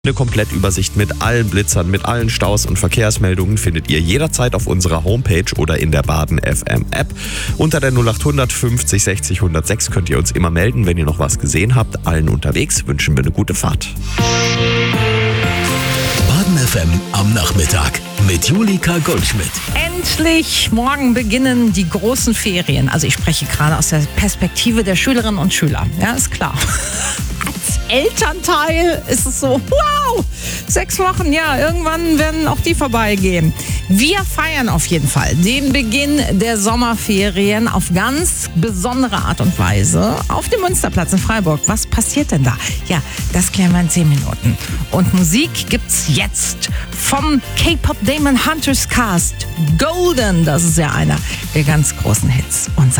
Eine Komplettübersicht mit allen Blitzern, mit allen Staus und Verkehrsmeldungen findet ihr jederzeit auf unserer Homepage oder in der Baden FM App. Unter der 0800 50 60 106 könnt ihr uns immer melden, wenn ihr noch was gesehen habt. Allen unterwegs wünschen wir eine gute Fahrt. Baden FM am Nachmittag mit Julika Goldschmidt. Endlich, morgen beginnen die großen Ferien. Also ich spreche gerade aus der Perspektive der Schülerinnen und Schüler. Ja, ist klar. Als Elternteil ist es so, wow, 6 Wochen, ja, irgendwann werden auch die vorbeigehen. Wir feiern auf jeden Fall den Beginn der Sommerferien auf ganz besondere Art und Weise auf dem Münsterplatz in Freiburg. Was passiert denn da? Ja, das klären wir in 10 Minuten. Und Musik gibt's jetzt vom K-Pop Damon Hunters Cast. Golden, das ist ja einer der ganz großen Hits. Unser